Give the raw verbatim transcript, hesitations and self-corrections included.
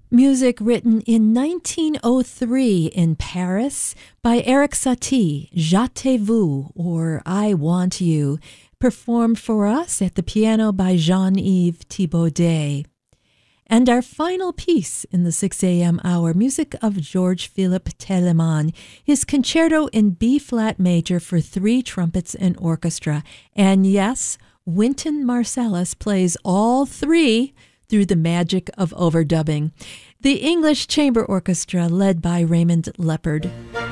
Music written in nineteen oh three in Paris by Erik Satie, Je te veux, or I Want You, performed for us at the piano by Jean-Yves Thibaudet. And our final piece in the six a.m. hour, music of George Philipp Telemann, his concerto in B-flat major for three trumpets and orchestra. And yes, Wynton Marsalis plays all three through the magic of overdubbing. The English Chamber Orchestra, led by Raymond Leppard.